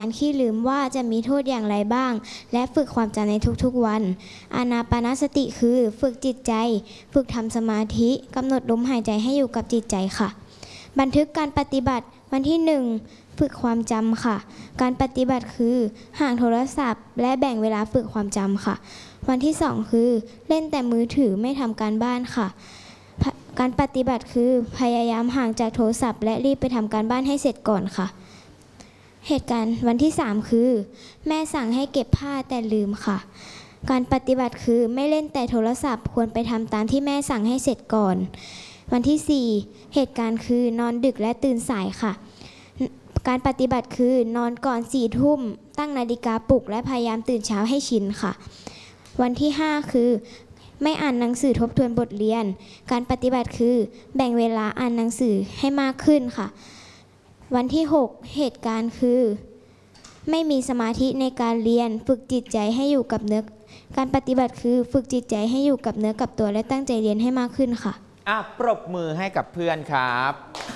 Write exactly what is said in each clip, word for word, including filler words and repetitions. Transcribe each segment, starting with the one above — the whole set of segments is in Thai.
การขี้ลืมว่าจะมีโทษอย่างไรบ้างและฝึกความจำในทุกๆวันอานาปานสติคือฝึกจิตใจฝึกทำสมาธิกำหนดลมหายใจให้อยู่กับจิตใจค่ะบันทึกการปฏิบัติวันที่หนึ่งฝึกความจำค่ะการปฏิบัติคือห่างโทรศัพท์และแบ่งเวลาฝึกความจำค่ะวันที่สองคือเล่นแต่มือถือไม่ทำการบ้านค่ะการปฏิบัติคือพยายามห่างจากโทรศัพท์และรีบไปทำการบ้านให้เสร็จก่อนค่ะเหตุการณ์วันที่สามคือแม่สั่งให้เก็บผ้าแต่ลืมค่ะการปฏิบัติคือไม่เล่นแต่โทรศัพท์ควรไปทำตามที่แม่สั่งให้เสร็จก่อนวันที่สี่เหตุการณ์คือนอนดึกและตื่นสายค่ะการปฏิบัติคือนอนก่อนสี่ทุ่มตั้งนาฬิกาปลุกและพยายามตื่นเช้าให้ชินค่ะวันที่ห้าคือไม่อ่านหนังสือทบทวนบทเรียนการปฏิบัติคือแบ่งเวลาอ่านหนังสือให้มากขึ้นค่ะวันที่หกเหตุการณ์คือไม่มีสมาธิในการเรียนฝึกจิตใจให้อยู่กับเนื้อการปฏิบัติคือฝึกจิตใจให้อยู่กับเนื้อกับตัวและตั้งใจเรียนให้มากขึ้นค่ะอ่ะปรบมือให้กับเพื่อนครับ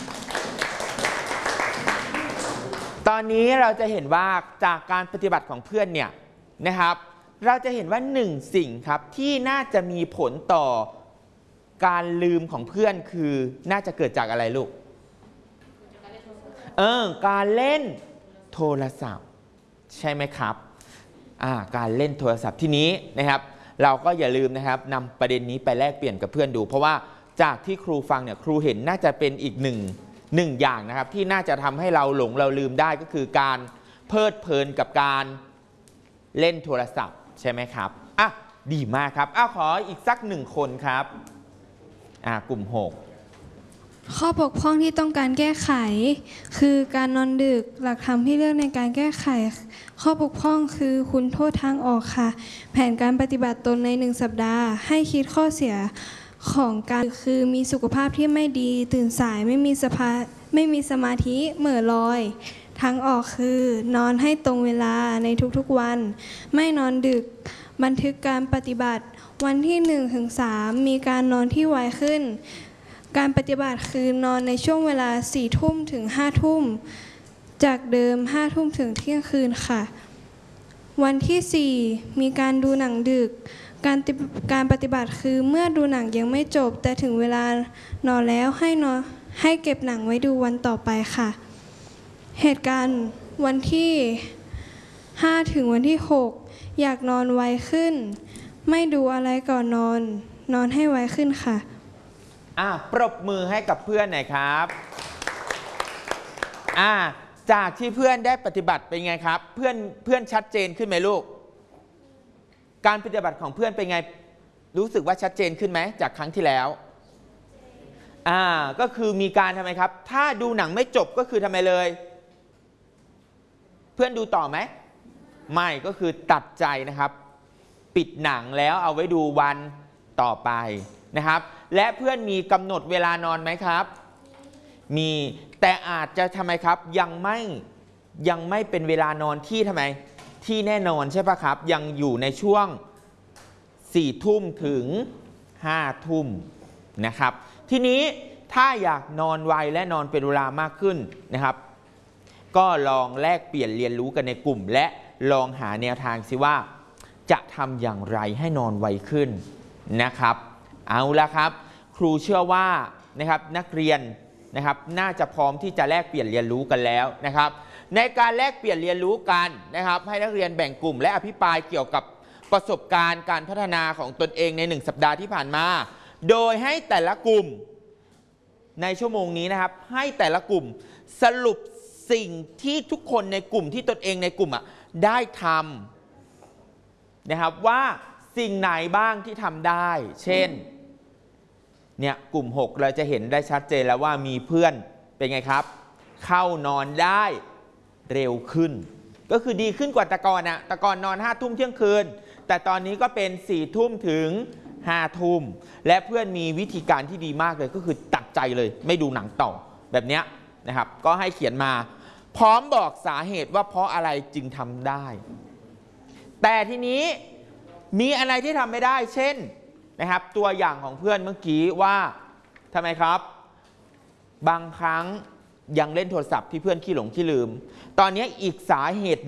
ตอนนี้เราจะเห็นว่าจากการปฏิบัติของเพื่อนเนี่ยนะครับเราจะเห็นว่าหนึ่งสิ่งครับที่น่าจะมีผลต่อการลืมของเพื่อนคือน่าจะเกิดจากอะไรลูกเออการเล่นโทรศัพท์ใช่ไหมครับอ่าการเล่นโทรศัพท์ที่นี้นะครับเราก็อย่าลืมนะครับนำประเด็นนี้ไปแลกเปลี่ยนกับเพื่อนดูเพราะว่าจากที่ครูฟังเนี่ยครูเห็นน่าจะเป็นอีกหนึ่งหนึ่งอย่างนะครับที่น่าจะทำให้เราหลงเราลืมได้ก็คือการเพลิดเพลินกับการเล่นโทรศัพท์ใช่ไหมครับอ่ะดีมากครับอ้าวขออีกสักหนึ่งคนครับอ่ากลุ่มหกข้อบกพร่องที่ต้องการแก้ไขคือการนอนดึกหลักธรรมที่เลือกในการแก้ไขข้อบกพร่องคือคุณโทษทางออกค่ะแผนการปฏิบัติตนในหนึ่งสัปดาห์ให้คิดข้อเสียของการคือมีสุขภาพที่ไม่ดีตื่นสายไม่มีสภาไม่มีสมาธิเหม่อลอยทางออกคือนอนให้ตรงเวลาในทุกๆวันไม่นอนดึกบันทึกการปฏิบัติวันที่หนึ่งถึงสามมีการนอนที่ไวขึ้นการปฏิบัติคือนอนในช่วงเวลาสี่ทุ่มถึงห้าทุ่มจากเดิมห้าทุ่มถึงเที่ยงคืนค่ะวันที่สี่มีการดูหนังดึกการการปฏิบัติคือเมื่อดูหนังยังไม่จบแต่ถึงเวลานอนแล้วให้นอนให้เก็บหนังไว้ดูวันต่อไปค่ะเหตุการณ์วันที่ห้าถึงวันที่หกอยากนอนไวขึ้นไม่ดูอะไรก่อนนอนนอนให้ไวขึ้นค่ะอ่ะปรบมือให้กับเพื่อนหน่อยครับอ่ะจากที่เพื่อนได้ปฏิบัติเป็นไงครับเพื่อนเพื่อนชัดเจนขึ้นไหมลูกการปฏิบัติของเพื่อนเป็นไงรู้สึกว่าชัดเจนขึ้นไหมจากครั้งที่แล้วอ่าก็คือมีการทำไมครับถ้าดูหนังไม่จบก็คือทำไมเลยเพื่อนดูต่อไหมไม่ก็คือตัดใจนะครับปิดหนังแล้วเอาไว้ดูวันต่อไปนะครับและเพื่อนมีกำหนดเวลานอนไหมครับมีแต่อาจจะทำไมครับยังไม่ยังไม่เป็นเวลานอนที่ทำไมที่แน่นอนใช่ปะครับยังอยู่ในช่วงสี่ทุ่มถึงห้าทุ่มนะครับทีนี้ถ้าอยากนอนไวและนอนเป็นเวลามากขึ้นนะครับก็ลองแลกเปลี่ยนเรียนรู้กันในกลุ่มและลองหาแนวทางสิว่าจะทำอย่างไรให้นอนไวขึ้นนะครับเอาละครับครูเชื่อว่านะครับนักเรียนนะครับน่าจะพร้อมที่จะแลกเปลี่ยนเรียนรู้กันแล้วนะครับในการแลกเปลี่ยนเรียนรู้กันนะครับให้นักเรียนแบ่งกลุ่มและอภิปรายเกี่ยวกับประสบการณ์การพัฒนาของตนเองในหนึ่งสัปดาห์ที่ผ่านมาโดยให้แต่ละกลุ่มในชั่วโมงนี้นะครับให้แต่ละกลุ่มสรุปสิ่งที่ทุกคนในกลุ่มที่ตนเองในกลุ่มอ่ะได้ทำนะครับว่าสิ่งไหนบ้างที่ทำได้เช่นเนี่ยกลุ่มหกเราจะเห็นได้ชัดเจนแล้วว่ามีเพื่อนเป็นไงครับเข้านอนได้เร็วขึ้นก็คือดีขึ้นกว่าแต่ก่อนอะแต่ก่อนนอนห้าทุ่มเที่ยงคืนแต่ตอนนี้ก็เป็นสี่ทุ่มถึงห้าทุ่มและเพื่อนมีวิธีการที่ดีมากเลยก็คือตัดใจเลยไม่ดูหนังต่อแบบเนี้ยนะครับก็ให้เขียนมาพร้อมบอกสาเหตุว่าเพราะอะไรจึงทำได้แต่ทีนี้มีอะไรที่ทำไม่ได้เช่นนะครับตัวอย่างของเพื่อนเมื่อกี้ว่าทำไมครับบางครั้งยังเล่นโทรศัพท์ที่เพื่อนขี้หลงขี้ลืม ตอนนี้อีกสาเหตุ